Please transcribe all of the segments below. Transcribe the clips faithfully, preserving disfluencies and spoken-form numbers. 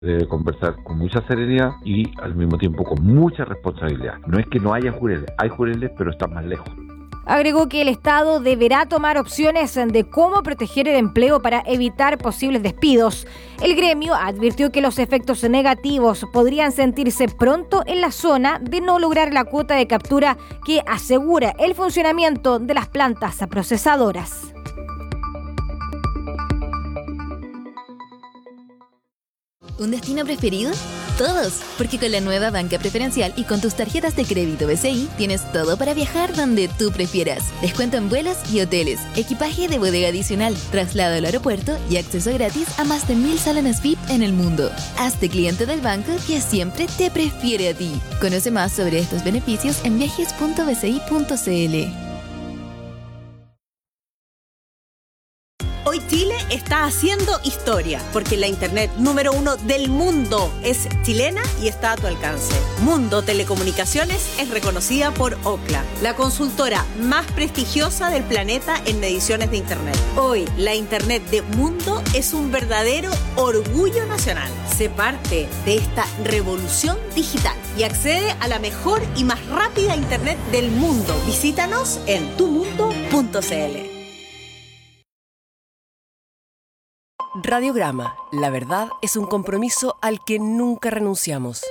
Debe conversar con mucha serenidad y al mismo tiempo con mucha responsabilidad. No es que no haya jureles, hay jureles, pero están más lejos. Agregó que el Estado deberá tomar opciones de cómo proteger el empleo para evitar posibles despidos. El gremio advirtió que los efectos negativos podrían sentirse pronto en la zona de no lograr la cuota de captura que asegura el funcionamiento de las plantas procesadoras. ¿Un destino preferido? Todos, porque con la nueva banca preferencial y con tus tarjetas de crédito B C I tienes todo para viajar donde tú prefieras. Descuento en vuelos y hoteles, equipaje de bodega adicional, traslado al aeropuerto y acceso gratis a más de mil salones V I P en el mundo. Hazte cliente del banco que siempre te prefiere a ti. Conoce más sobre estos beneficios en viajes punto b c i punto c l. Hoy Chile está haciendo historia, porque la internet número uno del mundo es chilena y está a tu alcance. Mundo Telecomunicaciones es reconocida por Ookla, la consultora más prestigiosa del planeta en mediciones de internet. Hoy, la internet de Mundo es un verdadero orgullo nacional. Sé parte de esta revolución digital y accede a la mejor y más rápida internet del mundo. Visítanos en tu mundo punto c l. Radiograma, la verdad es un compromiso al que nunca renunciamos.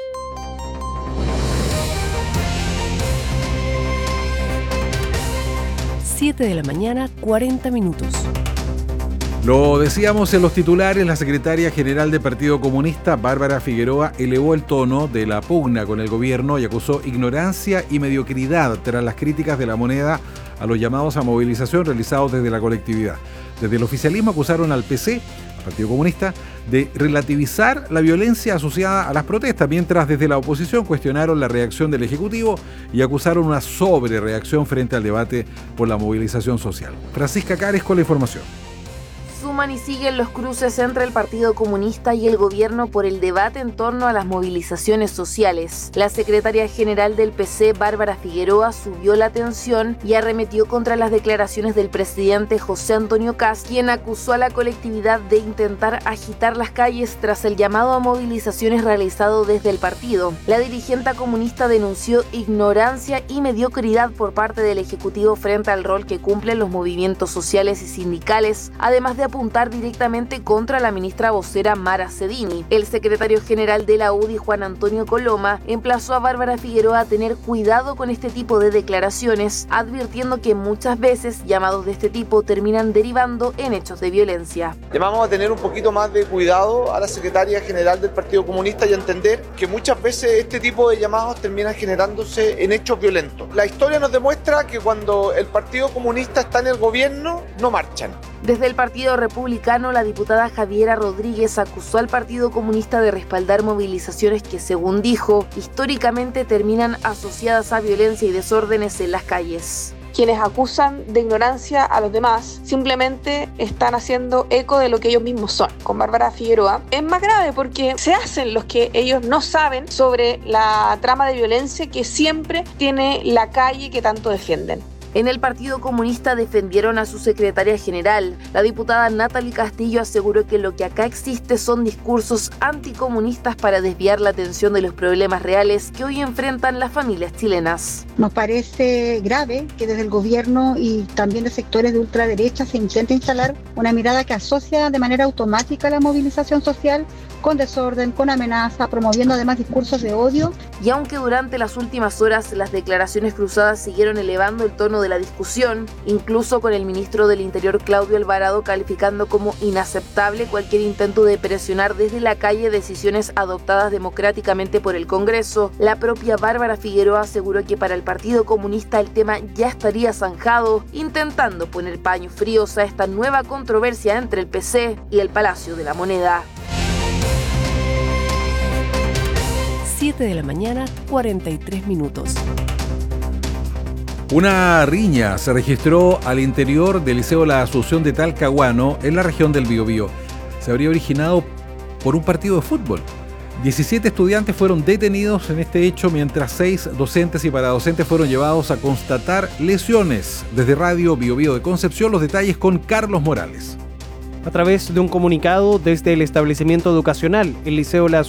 siete de la mañana, cuarenta minutos. Lo decíamos en los titulares, la secretaria general del Partido Comunista, Bárbara Figueroa, elevó el tono de la pugna con el gobierno y acusó ignorancia y mediocridad tras las críticas de La Moneda a los llamados a movilización realizados desde la colectividad. Desde el oficialismo acusaron al P C, al Partido Comunista, de relativizar la violencia asociada a las protestas, mientras desde la oposición cuestionaron la reacción del Ejecutivo y acusaron una sobrereacción frente al debate por la movilización social. Francisca Cares con la información. Suman y siguen los cruces entre el Partido Comunista y el gobierno por el debate en torno a las movilizaciones sociales. La secretaria general del P C, Bárbara Figueroa, subió la tensión y arremetió contra las declaraciones del presidente José Antonio Kast, quien acusó a la colectividad de intentar agitar las calles tras el llamado a movilizaciones realizado desde el partido. La dirigente comunista denunció ignorancia y mediocridad por parte del Ejecutivo frente al rol que cumplen los movimientos sociales y sindicales, además de apuntar directamente contra la ministra vocera Mara Cedini. El secretario general de la U D I, Juan Antonio Coloma, emplazó a Bárbara Figueroa a tener cuidado con este tipo de declaraciones, advirtiendo que muchas veces llamados de este tipo terminan derivando en hechos de violencia. Llamamos a tener un poquito más de cuidado a la secretaria general del Partido Comunista y a entender que muchas veces este tipo de llamados terminan generándose en hechos violentos. La historia nos demuestra que cuando el Partido Comunista está en el gobierno, no marchan. Desde el Partido Republicano, la diputada Javiera Rodríguez acusó al Partido Comunista de respaldar movilizaciones que, según dijo, históricamente terminan asociadas a violencia y desórdenes en las calles. Quienes acusan de ignorancia a los demás simplemente están haciendo eco de lo que ellos mismos son. Con Bárbara Figueroa es más grave porque se hacen los que ellos no saben sobre la trama de violencia que siempre tiene la calle que tanto defienden. En el Partido Comunista defendieron a su secretaria general. La diputada Natalie Castillo aseguró que lo que acá existe son discursos anticomunistas para desviar la atención de los problemas reales que hoy enfrentan las familias chilenas. Nos parece grave que desde el gobierno y también de sectores de ultraderecha se intente instalar una mirada que asocia de manera automática la movilización social con desorden, con amenaza, promoviendo además discursos de odio. Y aunque durante las últimas horas las declaraciones cruzadas siguieron elevando el tono de la discusión, incluso con el ministro del Interior Claudio Alvarado calificando como inaceptable cualquier intento de presionar desde la calle decisiones adoptadas democráticamente por el Congreso, la propia Bárbara Figueroa aseguró que para el Partido Comunista el tema ya estaría zanjado, intentando poner paños fríos a esta nueva controversia entre el P C y el Palacio de la Moneda. siete de la mañana, cuarenta y tres minutos. Una riña se registró al interior del Liceo La Asunción de Talcahuano, en la región del Biobío. Se habría originado por un partido de fútbol. diecisiete estudiantes fueron detenidos en este hecho, mientras seis docentes y paradocentes fueron llevados a constatar lesiones. Desde Radio Biobío de Concepción, los detalles con Carlos Morales. A través de un comunicado desde el establecimiento educacional, el Liceo La